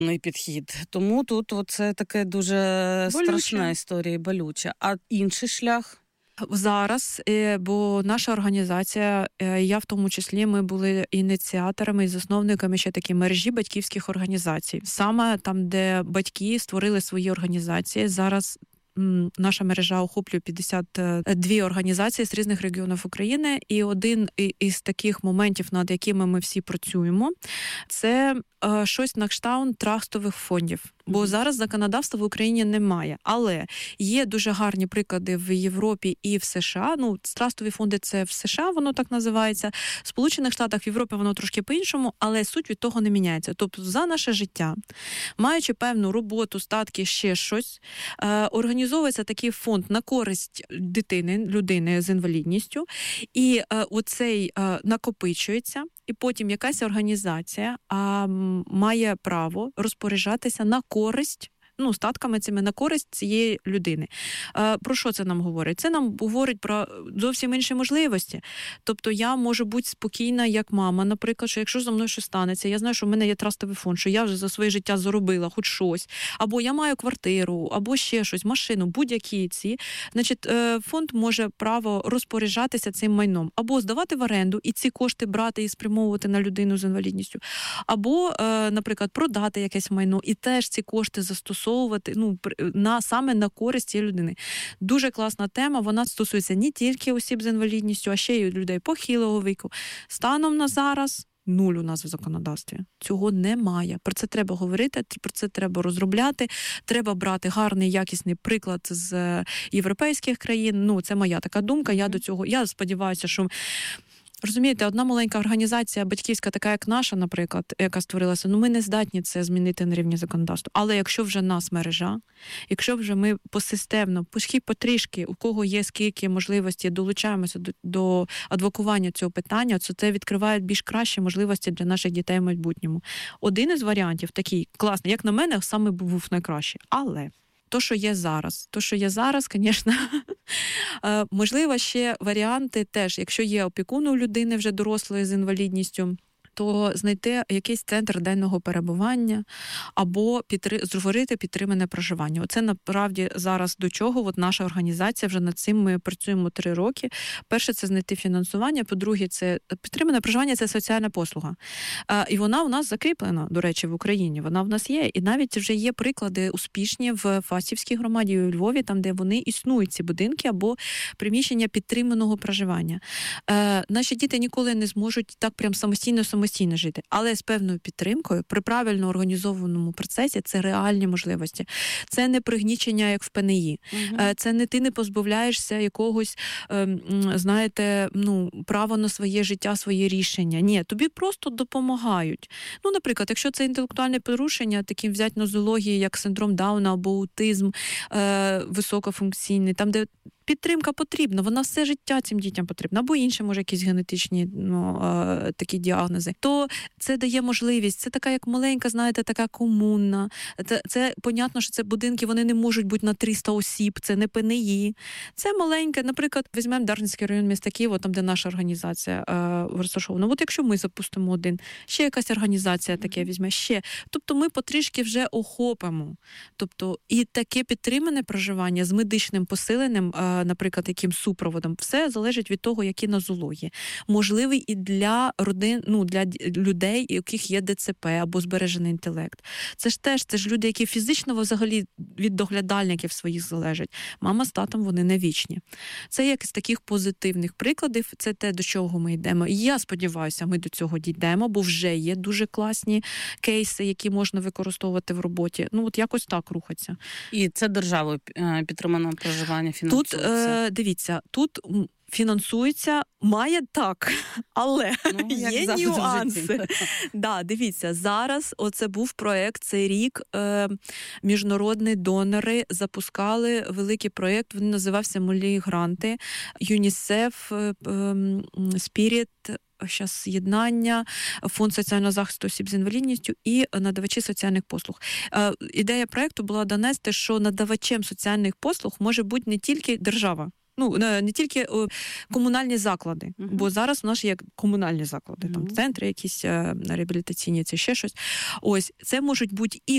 підхід. Тому тут це таке дуже страшна історія, болюча. А інший шлях? Зараз, бо наша організація, я в тому числі, ми були ініціаторами і засновниками ще такі мережі батьківських організацій. Саме там, де батьки створили свої організації, зараз наша мережа охоплює 52 організації з різних регіонів України, і один із таких моментів, над якими ми всі працюємо, це щось на кшталт трастових фондів. Бо зараз законодавства в Україні немає. Але є дуже гарні приклади в Європі і в США. Трастові фонди – це в США, воно так називається. В Сполучених Штатах, в Європі воно трошки по-іншому, але суть від того не міняється. Тобто за наше життя, маючи певну роботу, статки, ще щось, організовується такий фонд на користь людини з інвалідністю, і оцей накопичується, і потім якась організація має право розпоряджатися на користь, статками цими на користь цієї людини. Про що це нам говорить? Це нам говорить про зовсім інші можливості. Тобто я можу бути спокійна, як мама, наприклад, що якщо зі мною щось станеться, я знаю, що в мене є трастовий фонд, що я вже за своє життя заробила хоч щось, або я маю квартиру, або ще щось, машину, будь-які ці. Значить, фонд може право розпоряджатися цим майном, або здавати в оренду і ці кошти брати і спрямовувати на людину з інвалідністю, або, наприклад, продати якесь майно і теж ці кошти застосовувати саме на користь цієї людини. Дуже класна тема, вона стосується не тільки осіб з інвалідністю, а ще й людей похилого віку. Станом на зараз 0 у нас в законодавстві. Цього немає. Про це треба говорити, про це треба розробляти, треба брати гарний, якісний приклад з європейських країн. Це моя така думка, я сподіваюся, що розумієте, одна маленька організація батьківська, така як наша, наприклад, яка створилася, ми не здатні це змінити на рівні законодавства. Але якщо вже нас мережа, якщо вже ми посистемно, потрішки, у кого є скільки можливості, долучаємося до адвокування цього питання, це відкриває більш кращі можливості для наших дітей в майбутньому. Один із варіантів такий класний, як на мене, саме був найкращий. Але то, що є зараз, звісно, можливо, ще варіанти теж, якщо є опікун у людини вже дорослої з інвалідністю, то знайти якийсь центр денного перебування або створити підтримане проживання. Оце, насправді, зараз до чого наша організація, вже над цим ми працюємо 3 роки. Перше, це знайти фінансування, по-друге, це підтримане проживання – це соціальна послуга. І вона у нас закріплена, до речі, в Україні. Вона в нас є. І навіть вже є приклади успішні в Фастівській громаді у Львові, там, де вони існують, ці будинки або приміщення підтриманого проживання. Наші діти ніколи не зможуть так прям самостійно жити. Але з певною підтримкою, при правильно організованому процесі, це реальні можливості. Це не пригнічення, як в ПНІ. Це не ти не позбавляєшся якогось, права на своє життя, своє рішення. Ні, тобі просто допомагають. Наприклад, якщо це інтелектуальне порушення, таким взять нозології, як синдром Дауна або аутизм високофункційний, там, де підтримка потрібна, вона все життя цим дітям потрібна, або інші, може, якісь генетичні такі діагнози, то це дає можливість. Це така, як маленька, така комунна. Це понятно, що це будинки, вони не можуть бути на 300 осіб, це не ПНІ. Це маленьке, наприклад, візьмемо Дарницький район міста Києва, там, де наша організація розташована. Якщо ми запустимо один, ще якась організація таке візьме, ще. Тобто ми потрішки вже охопимо. Тобто і таке підтримане проживання з медичним посиленням, наприклад, яким супроводом, все залежить від того, які нозології. Можливий і для родин, для людей, у яких є ДЦП або збережений інтелект. Це ж люди, які фізично взагалі від доглядальників своїх залежать. Мама з татом, вони не вічні. Це як з таких позитивних прикладів, це те, до чого ми йдемо. І я сподіваюся, ми до цього дійдемо, бо вже є дуже класні кейси, які можна використовувати в роботі. Якось так рухаться. І це державою підтримане проживання фінансується? Тут, дивіться, тут фінансується, має так, але є нюанси. Дивіться, зараз оце був проєкт, цей рік міжнародні донори запускали великий проєкт, він називався «Малі гранти», ЮНІСЕФ, Спіріт, єднання, Фонд соціального захисту осіб з інвалідністю і надавачі соціальних послуг. Ідея проєкту була донести, що надавачем соціальних послуг може бути не тільки держава, не тільки комунальні заклади, бо зараз у нас є комунальні заклади, там центри якісь реабілітаційні, це ще щось. Ось, це можуть бути і